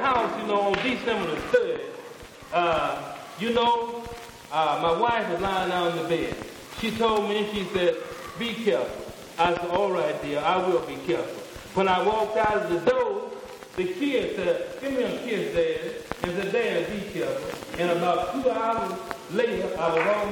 house, on December the 3rd, my wife was lying down in the bed. She told me, she said, be careful. I said, all right, dear, I will be careful. When I walked out of the door, the kid said, give me a kiss, Dad. And said, Dad, be careful. And about 2 hours later, I was on